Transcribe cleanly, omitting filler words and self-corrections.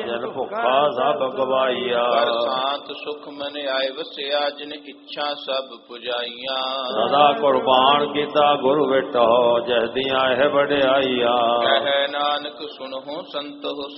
ਜਨ ਭੁੱਖਾ ਸਭ ਗਵਾਈਆ। ਕਰ ਸਾਤ ਸੁਖ ਮਨ ਆਏ ਵਸਿਆ ਜਿਨ ਇੱਛਾ ਸਭ ਪੁਜਾਈਆਂ। ਸਦਾ ਕੁਰਬਾਨ ਕੀਤਾ ਗੁਰ ਵਿਟੋ ਜਹ ਦੀਆਂ ਇਹ ਵਡਿਆਈਆ। ਕਹਿ ਨਾਨਕ ਸੁਣਹੁ ਸੰਤਹੁ